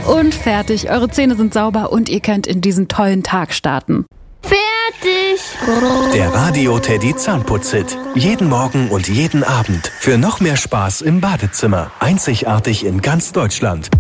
Und fertig. Eure Zähne sind sauber und ihr könnt in diesen tollen Tag starten. Fertig! Der Radio Teddy Zahnputz-Hit. Jeden Morgen und jeden Abend. Für noch mehr Spaß im Badezimmer. Einzigartig in ganz Deutschland.